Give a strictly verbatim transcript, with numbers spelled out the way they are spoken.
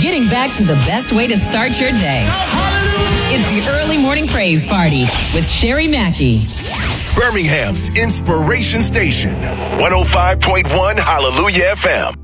Getting back to the best way to start your day. It's the Early Morning Praise Party with Sherry Mackey. Birmingham's Inspiration Station, one oh five point one Hallelujah F M.